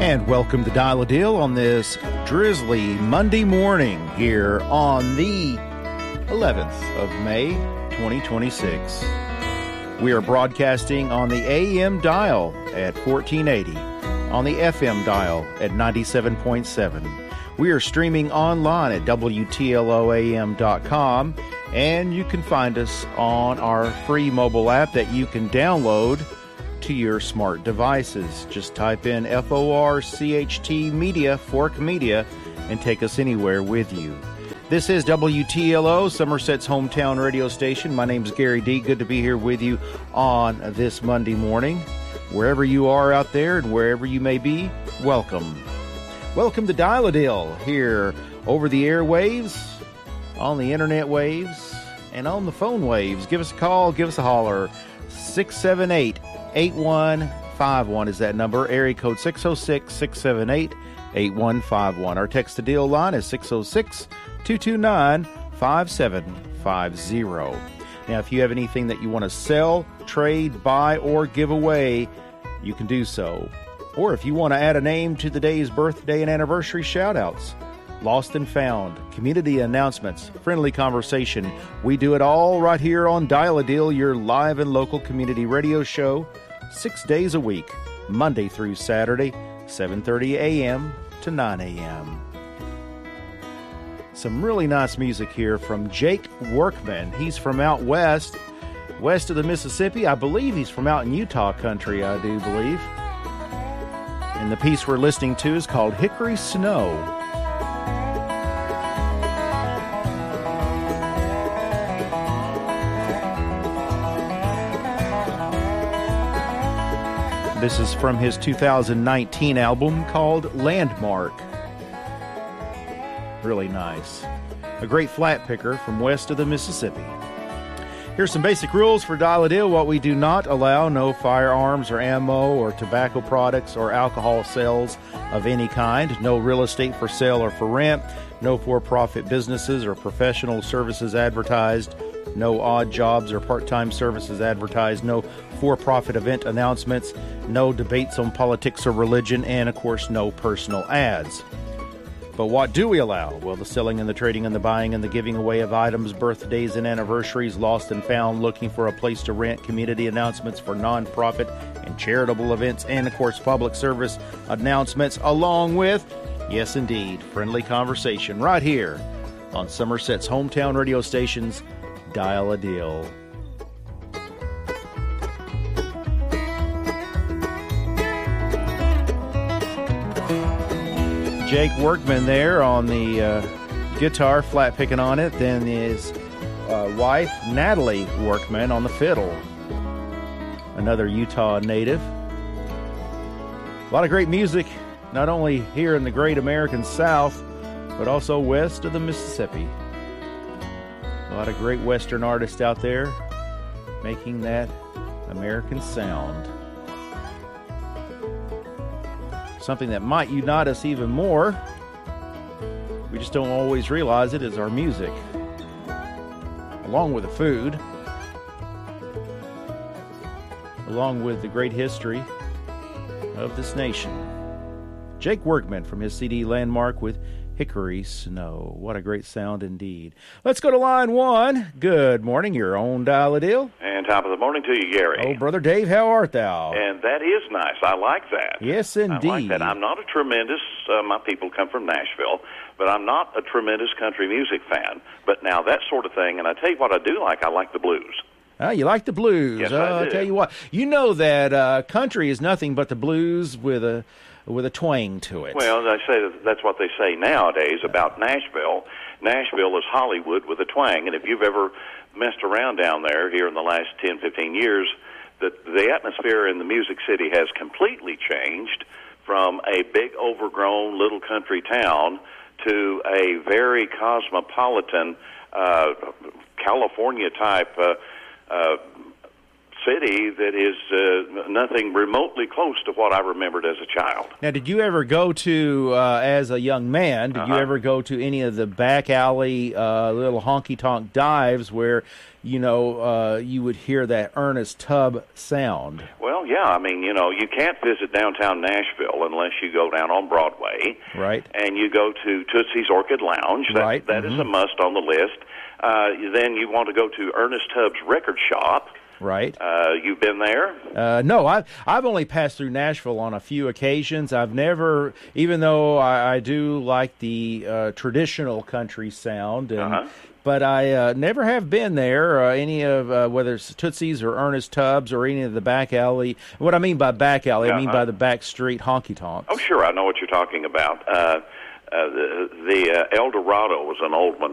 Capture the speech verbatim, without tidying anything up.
And welcome to Dial a Deal on this drizzly Monday morning here on the eleventh of May, twenty twenty-six. We are broadcasting on the A M dial at fourteen eighty, on the F M dial at ninety-seven point seven. We are streaming online at W T L O A M dot com, and you can find us on our free mobile app that you can download to your smart devices. Just type in F O R C H T Media, Fork Media, and take us anywhere with you. This is W T L O, Somerset's hometown radio station. My name's Gary D. Good to be here with you on this Monday morning. Wherever you are out there and wherever you may be, welcome. Welcome to Dial a Deal here over the airwaves, on the internet waves, and on the phone waves. Give us a call, give us a holler. six seven eight, eight one five one is that number. Area code six oh six, six seven eight, eight one five one. Our text to deal line is six oh six, two two nine, five seven five zero. Now, if you have anything that you want to sell, trade, buy, or give away, you can do so. Or if you want to add a name to the day's birthday and anniversary shout-outs, lost and found, community announcements, friendly conversation, we do it all right here on Dial a Deal, your live and local community radio show, six days a week, Monday through Saturday, seven thirty a.m. to nine a.m. Some really nice music here from Jake Workman. He's from out west, west of the Mississippi. I believe he's from out in Utah country, I do believe. And the piece we're listening to is called Hickory Snow. This is from his two thousand nineteen album called Landmark. Really nice. A great flat picker from west of the Mississippi. Here's some basic rules for Dial a Deal. What we do not allow: no firearms or ammo or tobacco products or alcohol sales of any kind. No real estate for sale or for rent. No for-profit businesses or professional services advertised. No odd jobs or part-time services advertised. No for-profit event announcements. No debates on politics or religion. And, of course, no personal ads. But what do we allow? Well, the selling and the trading and the buying and the giving away of items, birthdays and anniversaries, lost and found, looking for a place to rent, community announcements for nonprofit and charitable events, and, of course, public service announcements, along with, yes, indeed, friendly conversation right here on Somerset's hometown radio stations, Dial a Deal. Jake Workman there on the uh, guitar, flat picking on it. Then his uh, wife, Natalie Workman, on the fiddle. Another Utah native. A lot of great music, not only here in the great American South, but also west of the Mississippi. A lot of great Western artists out there making that American sound. Something that might unite us even more, we just don't always realize it, is our music, along with the food, along with the great history of this nation. Jake Workman from his C D Landmark with Hickory Snow. What a great sound indeed. Let's go to line one. Good morning, your own Dial a Deal. And top of the morning to you, Gary. Oh, Brother Dave, how art thou? And that is nice. I like that. Yes, indeed. I like that. I'm not a tremendous, uh, my people come from Nashville, but I'm not a tremendous country music fan. But now that sort of thing, and I tell you what I do like, I like the blues. Ah, you like the blues. Yes, uh, I do. I'll tell you what. You know that uh, country is nothing but the blues with a with a twang to it. Well, I say that that's what they say nowadays about Nashville. Nashville is Hollywood with a twang, and if you've ever messed around down there here in the last ten, fifteen years, the, the atmosphere in the Music City has completely changed from a big, overgrown little country town to a very cosmopolitan uh, California-type uh, uh, city that is uh, nothing remotely close to what I remembered as a child. Now, did you ever go to, uh, as a young man, did uh-huh. you ever go to any of the back alley uh, little honky-tonk dives where, you know, uh, you would hear that Ernest Tubb sound? Well, yeah, I mean, you know, you can't visit downtown Nashville unless you go down on Broadway. Right. And you go to Tootsie's Orchid Lounge. That, right. That mm-hmm. is a must on the list. Uh, then you want to go to Ernest Tubb's record shop. Right. Uh, you've been there? Uh, no, I've, I've only passed through Nashville on a few occasions. I've never, even though I, I do like the uh, traditional country sound, and, uh-huh. but I uh, never have been there, uh, any of, uh, whether it's Tootsie's or Ernest Tubbs or any of the back alley. What I mean by back alley, uh-huh. I mean by the back street honky-tonks. Oh, sure, I know what you're talking about. Uh, uh, the the uh, El Dorado was an old one.